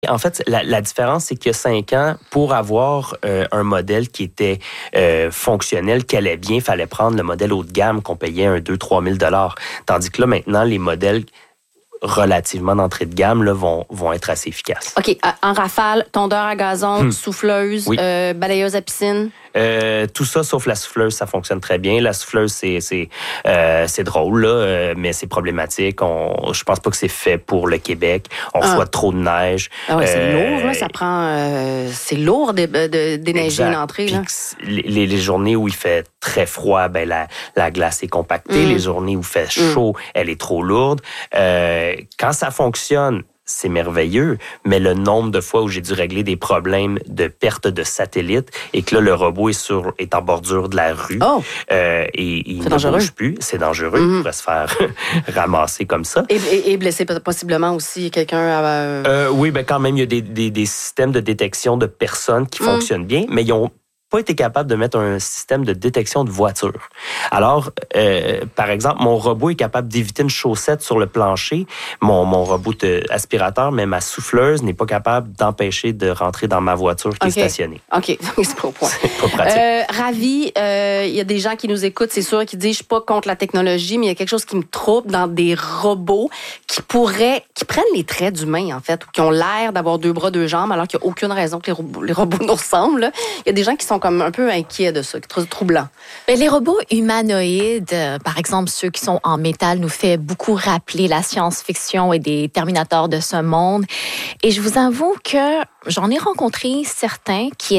En fait, la différence, c'est qu'il y a 5 ans, pour avoir un modèle qui était fonctionnel, qui allait bien, il fallait prendre le modèle haut de gamme qu'on payait 2-3 000 $. Tandis que là, maintenant, les modèles relativement d'entrée de gamme là, vont être assez efficaces. OK. En rafale, tondeur à gazon, souffleuse, oui. Balayeuse à piscine. Tout ça, sauf la souffleuse, ça fonctionne très bien. La souffleuse, c'est drôle, là, mais c'est problématique. Je pense pas que c'est fait pour le Québec. On reçoit trop de neige. Ah ouais, c'est lourd, là. Ça prend... c'est lourd d'éneiger une entrée. Là. Les journées où il fait très froid, ben la glace est compactée. Les journées où il fait chaud, elle est trop lourde. Quand ça fonctionne, c'est merveilleux, mais le nombre de fois où j'ai dû régler des problèmes de perte de satellite et que là, le robot est en bordure de la rue et il ne bouge plus, c'est dangereux. Il pourrait se faire ramasser comme ça. Et blesser possiblement aussi quelqu'un. Oui, ben quand même, il y a des systèmes de détection de personnes qui fonctionnent bien, mais ils ont pas été capable de mettre un système de détection de voiture. Alors, par exemple, mon robot est capable d'éviter une chaussette sur le plancher. Mon robot aspirateur, mais ma souffleuse n'est pas capable d'empêcher de rentrer dans ma voiture qui est stationnée. OK, c'est pas au point. C'est pas pratique. Ravi, il y a des gens qui nous écoutent, c'est sûr, qui disent, je suis pas contre la technologie, mais il y a quelque chose qui me trouble dans des robots qui prennent les traits d'humains, en fait, ou qui ont l'air d'avoir 2 bras, 2 jambes, alors qu'il n'y a aucune raison que les robots nous ressemblent. Là. Il y a des gens qui sont comme un peu inquiets de ça, qui troublant. Mais les robots humanoïdes, par exemple ceux qui sont en métal, nous fait beaucoup rappeler la science-fiction et des Terminators de ce monde. Et je vous avoue que j'en ai rencontré certains qui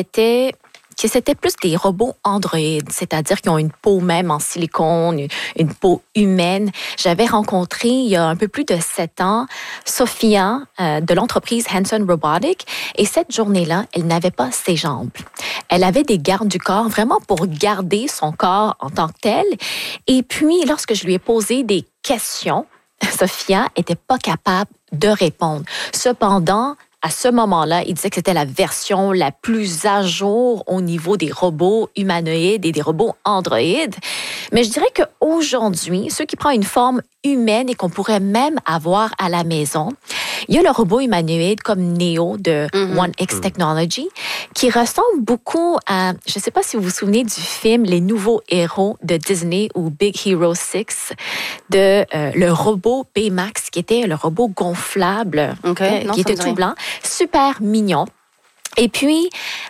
c'était plus des robots androïdes, c'est-à-dire qui ont une peau même en silicone, une peau humaine. J'avais rencontré il y a un peu plus de 7 ans Sophia de l'entreprise Hanson Robotics et cette journée-là, elle n'avait pas ses jambes. Elle avait des gardes du corps vraiment pour garder son corps en tant que tel. Et puis, lorsque je lui ai posé des questions, Sophia était pas capable de répondre. Cependant, à ce moment-là, il disait que c'était la version la plus à jour au niveau des robots humanoïdes et des robots androïdes. Mais je dirais qu'aujourd'hui, ceux qui prennent une forme humaine et qu'on pourrait même avoir à la maison, il y a le robot humanoïde comme Neo de One X Technology qui ressemble beaucoup à, je ne sais pas si vous vous souvenez du film Les Nouveaux Héros de Disney ou Big Hero 6 de le robot Baymax qui était le robot gonflable qui était tout blanc, super mignon. Et puis,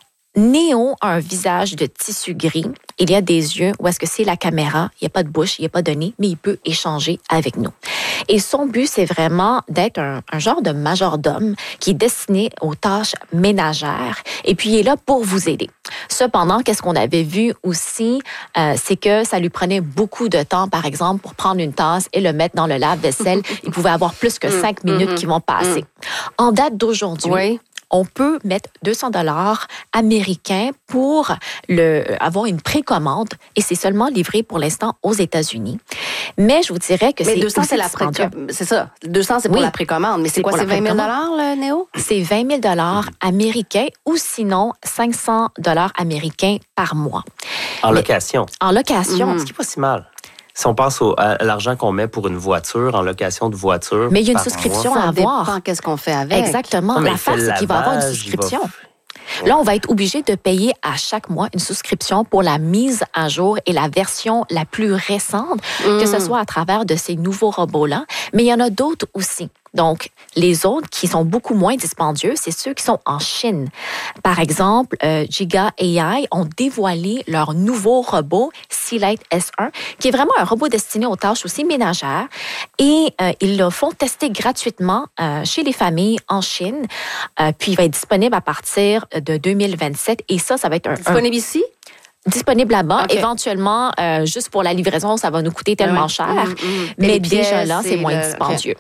Neo a un visage de tissu gris. Il y a des yeux où est-ce que c'est la caméra. Il n'y a pas de bouche, il n'y a pas de nez, mais il peut échanger avec nous. Et son but, c'est vraiment d'être un genre de majordome qui est destiné aux tâches ménagères. Et puis, il est là pour vous aider. Cependant, qu'est-ce qu'on avait vu aussi, c'est que ça lui prenait beaucoup de temps, par exemple, pour prendre une tasse et le mettre dans le lave-vaisselle. Il pouvait avoir plus que 5 minutes qui vont passer. En date d'aujourd'hui, on peut mettre 200 $ américains pour avoir une précommande et c'est seulement livré pour l'instant aux États-Unis. Mais je vous dirais que mais c'est 200 c'est la précommande. C'est ça. 200 c'est pour la précommande. Mais c'est quoi, c'est 20 000 $ le Néo? C'est 20 000 $ américains ou sinon 500 $ américains par mois. En location. En location. Ce qui n'est pas si mal. Si on pense à l'argent qu'on met pour une voiture, en location de voiture. Mais il y a une souscription à avoir. Ça dépend qu'est-ce qu'on fait avec. Exactement. L'affaire, c'est qu'il va y avoir une souscription. Là, on va être obligé de payer à chaque mois une souscription pour la mise à jour et la version la plus récente, que ce soit à travers de ces nouveaux robots-là. Mais il y en a d'autres aussi. Donc, les autres qui sont beaucoup moins dispendieux, c'est ceux qui sont en Chine. Par exemple, Giga AI ont dévoilé leur nouveau robot, Sealight S1, qui est vraiment un robot destiné aux tâches aussi ménagères. Et ils le font tester gratuitement chez les familles en Chine. Puis, il va être disponible à partir de 2027. Et ça va être disponible ici? Disponible là-bas. Okay. Éventuellement, juste pour la livraison, ça va nous coûter tellement cher. Mais déjà là, c'est moins dispendieux.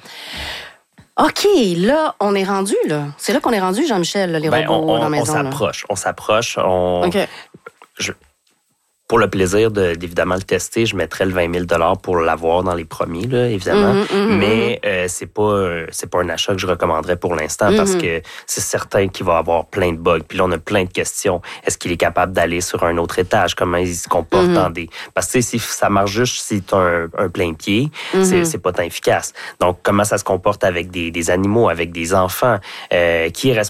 OK, là, on est rendu, là. C'est là qu'on est rendu, Jean-Michel, les robots dans la maison. On s'approche. pour le plaisir d'évidemment le tester, je mettrais le 20 000 pour l'avoir dans les premiers, là, évidemment. Mais c'est pas un achat que je recommanderais pour l'instant parce que c'est certain qu'il va avoir plein de bugs. Puis là, on a plein de questions. Est-ce qu'il est capable d'aller sur un autre étage? Comment il se comporte dans des... Parce que si ça marche juste si tu as un plein pied, c'est pas tant efficace. Donc, comment ça se comporte avec des animaux, avec des enfants? Qui est responsable